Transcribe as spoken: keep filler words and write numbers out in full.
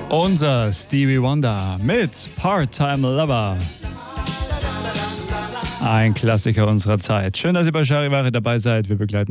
Unser Stevie Wonder mit Part-Time Lover. Ein Klassiker unserer Zeit. Schön, dass ihr bei Charivari dabei seid. Wir begleiten